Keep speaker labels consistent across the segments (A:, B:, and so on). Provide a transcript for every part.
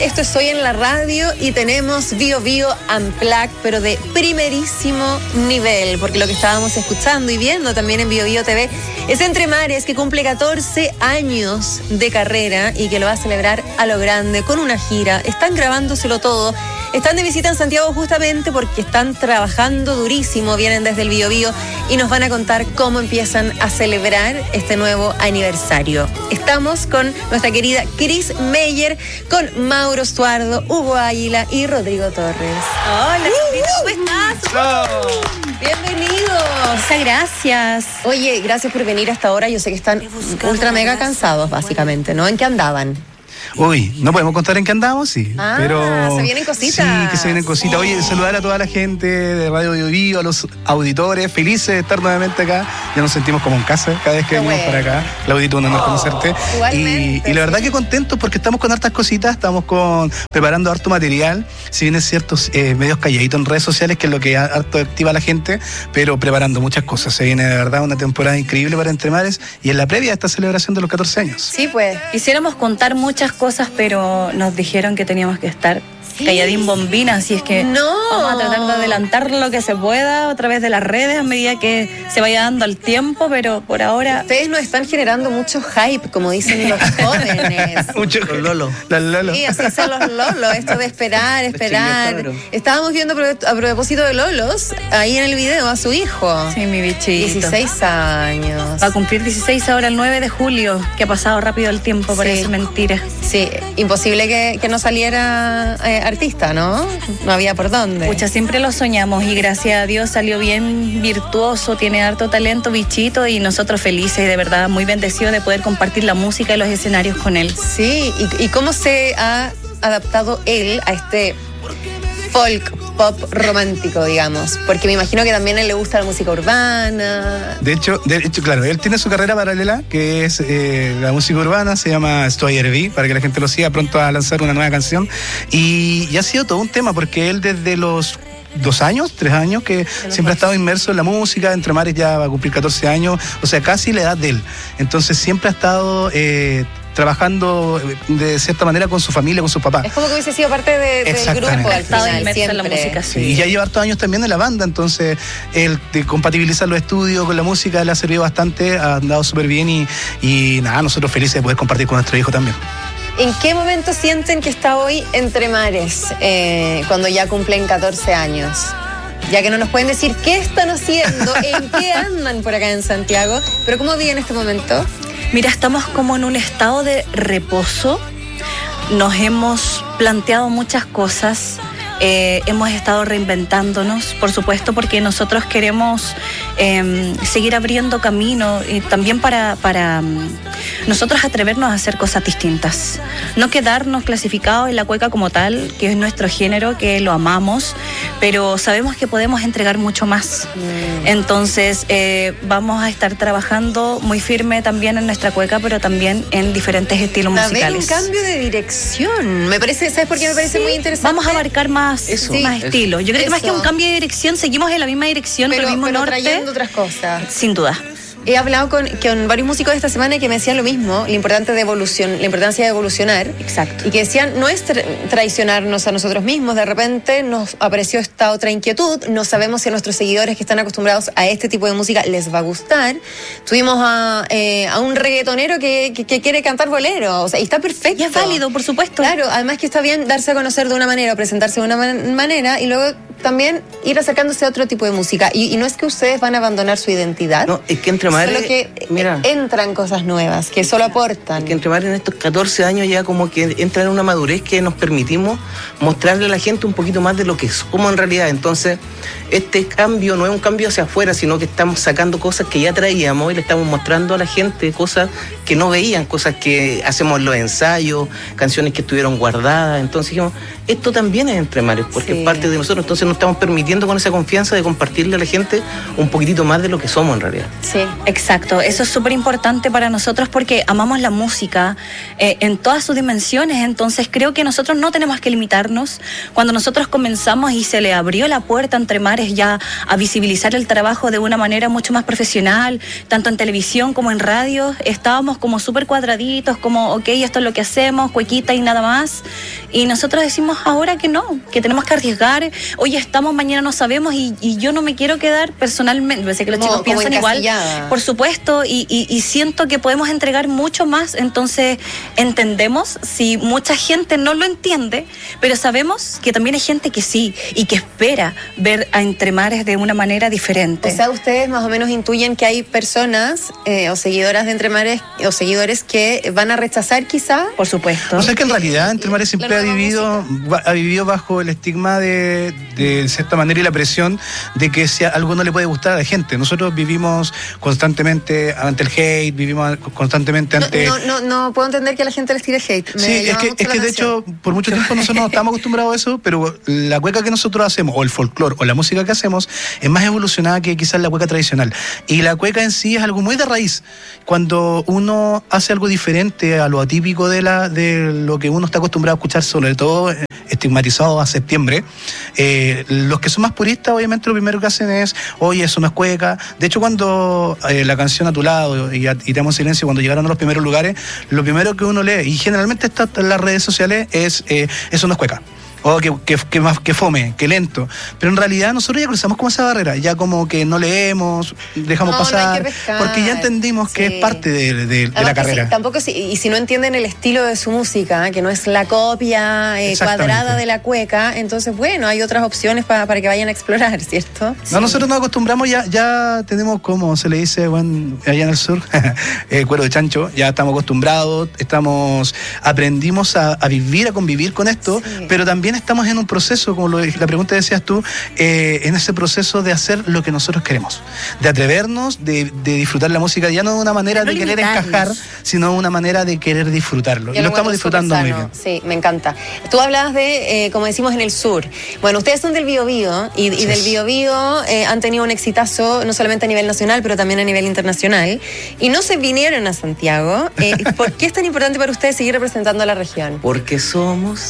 A: Esto es Hoy en la Radio y tenemos Bio Bio Unplugged, pero de primerísimo nivel, porque lo que estábamos escuchando y viendo también en Bio Bio TV es Entre Mares, que cumple 14 años de carrera y que lo va a celebrar a lo grande con una gira. Están grabándoselo todo. Están de visita en Santiago justamente porque están trabajando durísimo, vienen desde el Bio Bio y nos van a contar cómo empiezan a celebrar este nuevo aniversario. Estamos con nuestra querida Cris Meyer, con Mauro Estuardo, Hugo Águila y Rodrigo Torres.
B: Hola, ¿cómo estás?
A: Bienvenidos.
B: Muchas gracias.
A: Oye, gracias por venir hasta ahora. Yo sé que están ultra mega cansados, básicamente, ¿no? ¿En qué andaban?
C: Uy, no podemos contar en qué andamos, sí. Pero
A: se vienen cositas.
C: Sí, que se vienen cositas. Oye, saludar a toda la gente de Radio Bio Bio, a los auditores, felices de estar nuevamente acá. Ya nos sentimos como en casa cada vez que venimos para acá. Claudito, un honor conocerte.
A: Igualmente.
C: Y la verdad que contentos porque estamos con hartas cositas, estamos preparando harto material. Si bien es cierto, medios calladitos en redes sociales, que es lo que harto activa a la gente, pero preparando muchas cosas. Se viene de verdad una temporada increíble para Entre Mares y en la previa de esta celebración de los 14 años.
A: Sí, pues.
B: Quisiéramos contar muchas cosas, pero nos dijeron que teníamos que estar calladín bombina, así es que vamos a tratar de adelantar lo que se pueda a través de las redes a medida que se vaya dando el tiempo, pero por ahora...
A: Ustedes nos están generando mucho hype, como dicen los jóvenes.
C: Mucho
D: los lolos.
C: Los lolos.
A: Sí, así son los lolos, esto de esperar. Estábamos viendo a propósito de lolos, ahí en el video, a su hijo.
B: Sí, mi bichito.
A: 16 años.
B: Va a cumplir 16 ahora el 9 de julio, que ha pasado rápido el tiempo, parece mentira.
A: Sí, imposible que no saliera artista, ¿no? No había por dónde.
B: Pucha, siempre lo soñamos y gracias a Dios salió bien virtuoso, tiene harto talento, bichito, y nosotros felices y de verdad muy bendecidos de poder compartir la música y los escenarios con él.
A: Sí, y cómo se ha adaptado él a este folk pop romántico, digamos, porque me imagino que también a él le gusta la música urbana.
C: De hecho, claro, él tiene su carrera paralela, que es la música urbana, se llama Estoy Herví, para que la gente lo siga, pronto a lanzar una nueva canción, y ha sido todo un tema, porque él desde los 3 años, que siempre ha estado inmerso en la música. Entre Mares ya va a cumplir 14 años, o sea, casi la edad de él. Entonces siempre ha estado trabajando de cierta manera con su familia, con sus papás.
A: Es como que hubiese sido parte del grupo, al final, siempre.
B: En la música, sí.
C: Y ya lleva hartos años también en la banda, entonces el de compatibilizar los estudios con la música le ha servido bastante, ha andado súper bien y nada, nosotros felices de poder compartir con nuestro hijo también.
A: ¿En qué momento sienten que está hoy Entre Mares, cuando ya cumplen 14 años? Ya que no nos pueden decir qué están haciendo, en qué andan por acá en Santiago, pero ¿cómo viven este momento?
B: Mira, estamos como en un estado de reposo. Nos hemos planteado muchas cosas. Hemos estado reinventándonos, por supuesto, porque nosotros queremos seguir abriendo camino y también para nosotros atrevernos a hacer cosas distintas. No quedarnos clasificados en la cueca como tal, que es nuestro género, que lo amamos, pero sabemos que podemos entregar mucho más. Entonces, vamos a estar trabajando muy firme también en nuestra cueca, pero también en diferentes estilos musicales.
A: Un cambio de dirección. Me parece, ¿sabes por qué me parece muy interesante?
B: Vamos a abarcar más estilo. Yo creo que más que un cambio de dirección, seguimos en la misma dirección, pero el mismo norte.
A: Trayendo otras cosas.
B: Sin duda.
A: He hablado con varios músicos esta semana que me decían lo mismo, la importancia de evolucionar.
B: Exacto.
A: Y que decían, no es traicionarnos a nosotros mismos. De repente nos apareció esta otra inquietud. No sabemos si a nuestros seguidores que están acostumbrados a este tipo de música les va a gustar. Tuvimos a un reggaetonero que quiere cantar bolero. O sea, y está perfecto.
B: Y es válido, por supuesto.
A: Claro, además que está bien darse a conocer de una manera, presentarse de una manera y luego también ir acercándose a otro tipo de música. Y no es que ustedes van a abandonar su identidad.
D: No, es que Entre Mares...
A: Solo que entran cosas nuevas, que solo aportan.
D: Es que Entre Mares en estos 14 años ya como que entra en una madurez que nos permitimos mostrarle a la gente un poquito más de lo que somos en realidad. Entonces, este cambio no es un cambio hacia afuera, sino que estamos sacando cosas que ya traíamos y le estamos mostrando a la gente cosas que no veían, cosas que hacemos en los ensayos, canciones que estuvieron guardadas. Entonces dijimos, esto también es Entre Mares, porque es parte de nosotros. Entonces nos estamos permitiendo con esa confianza de compartirle a la gente un poquitito más de lo que somos en realidad.
B: Sí, exacto. Eso es súper importante para nosotros porque amamos la música en todas sus dimensiones. Entonces creo que nosotros no tenemos que limitarnos. Cuando nosotros comenzamos y se le abrió la puerta a Entre Mares ya a visibilizar el trabajo de una manera mucho más profesional, tanto en televisión como en radio, estábamos como súper cuadraditos, como ok, esto es lo que hacemos, cuequita y nada más. Y nosotros decimos ahora que no, que tenemos que arriesgar. Hoy estamos, mañana no sabemos, y yo no me quiero quedar personalmente. Pensé que los chicos piensan igual, por supuesto, y siento que podemos entregar mucho más. Entonces entendemos si mucha gente no lo entiende, pero sabemos que también hay gente que sí, y que espera ver a Entre Mares de una manera diferente.
A: O sea, ustedes más o menos intuyen que hay personas o seguidoras de Entre Mares o seguidores que van a rechazar quizá.
B: Por supuesto.
C: O sea que en realidad Entre Mares siempre ha vivido bajo el estigma de cierta manera y la presión de que si algo no le puede gustar a la gente. Nosotros vivimos constantemente ante el hate, vivimos constantemente ante...
A: No puedo entender que a la gente les tire hate.
C: Sí, es que de hecho por mucho tiempo nosotros no estamos acostumbrados a eso, pero la cueca que nosotros hacemos, o el folclore, o la música que hacemos, es más evolucionada que quizás la cueca tradicional. Y la cueca en sí es algo muy de raíz. Cuando uno hace algo diferente a lo atípico de lo que uno está acostumbrado a escuchar, sobre todo estigmatizado a septiembre, los que son más puristas, obviamente lo primero que hacen es, oye, eso no es cueca. De hecho, cuando la canción A tu lado y Te amo en silencio, cuando llegaron a los primeros lugares, lo primero que uno lee, y generalmente está en las redes sociales, es eso no es cueca. O que fome, que lento. Pero en realidad nosotros ya cruzamos como esa barrera, ya como que no leemos, dejamos pasar, porque ya entendimos que es parte de la carrera.
A: Sí, tampoco y si no entienden el estilo de su música, que no es la copia cuadrada de la cueca, entonces bueno, hay otras opciones para que vayan a explorar, ¿cierto?
C: No, nosotros nos acostumbramos, ya tenemos, como se le dice allá en el sur, cuero de chancho, ya estamos acostumbrados, aprendimos a vivir, a convivir con esto, pero también estamos en un proceso, como la pregunta decías tú, en ese proceso de hacer lo que nosotros queremos, de atrevernos, de disfrutar la música, ya no de una manera de querer encajar, sino de una manera de querer disfrutarlo. Y lo estamos disfrutando muy bien.
A: Sí, me encanta. Tú hablabas de, como decimos, en el sur. Bueno, ustedes son del Biobío y del Biobío han tenido un exitazo, no solamente a nivel nacional, pero también a nivel internacional. Y no se vinieron a Santiago. ¿Por qué es tan importante para ustedes seguir representando a la región?
D: Porque somos...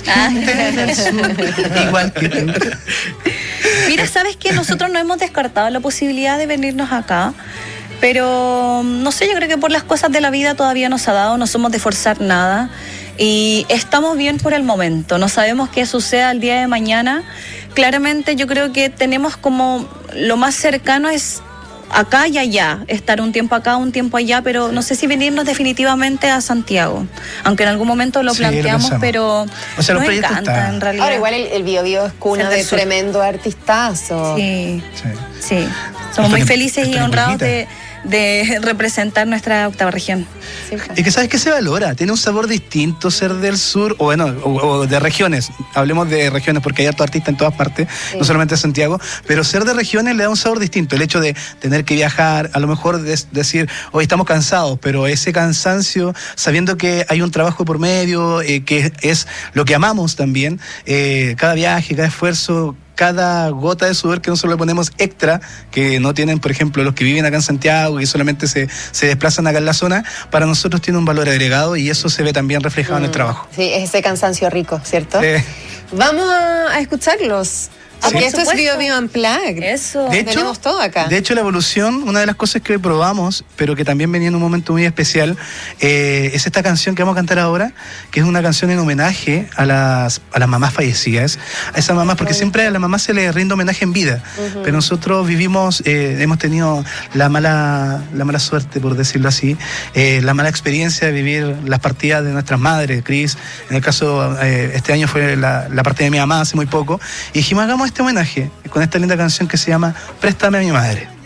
C: Igual que tú.
B: Mira, ¿sabes qué? Nosotros no hemos descartado la posibilidad de venirnos acá, pero no sé, yo creo que por las cosas de la vida todavía nos ha dado, no somos de forzar nada y estamos bien por el momento, no sabemos qué suceda el día de mañana. Claramente yo creo que tenemos como lo más cercano es acá y allá, estar un tiempo acá, un tiempo allá, pero no sé si venirnos definitivamente a Santiago, aunque en algún momento lo planteamos, pero
C: o sea,
B: nos encanta en realidad.
A: Ahora igual el Biobío es cuna de tremendo artistazo.
B: Sí. Somos muy felices y honrados de representar nuestra octava región.
C: Y que sabes que se valora, tiene un sabor distinto ser del sur, o de regiones, hablemos de regiones porque hay harto artista en todas partes, no solamente en Santiago, pero ser de regiones le da un sabor distinto, el hecho de tener que viajar, a lo mejor decir, hoy estamos cansados, pero ese cansancio, sabiendo que hay un trabajo por medio, que es lo que amamos también, cada viaje, cada esfuerzo, cada gota de sudor que nosotros le ponemos extra, que no tienen, por ejemplo, los que viven acá en Santiago y solamente se desplazan acá en la zona, para nosotros tiene un valor agregado y eso se ve también reflejado en el trabajo.
A: Sí, es ese cansancio rico, ¿cierto? Vamos a escucharlos. Porque esto es Biobío Unplugged.
B: Eso.
A: Tenemos todo acá.
C: De hecho, la evolución, una de las cosas que probamos, pero que también venía en un momento muy especial, es esta canción que vamos a cantar ahora, que es una canción en homenaje a las mamás fallecidas. A esas mamás, porque siempre a las mamás se les rinde homenaje en vida. Pero nosotros hemos tenido la mala suerte, por decirlo así, la mala experiencia de vivir las partidas de nuestras madres, Cris. En el caso, este año fue la partida de mi mamá hace muy poco. Y dijimos, hagamos este homenaje con esta linda canción que se llama Préstame a mi madre.